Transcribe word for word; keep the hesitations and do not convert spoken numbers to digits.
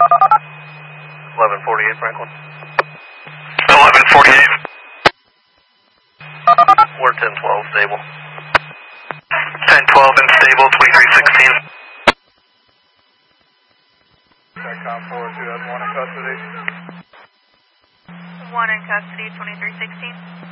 eleven forty-eight, Franklin. eleven forty-eight. We're ten twelve, stable. ten twelve and stable, twenty-three sixteen. Satcom four two has one in custody. One in custody, twenty-three sixteen.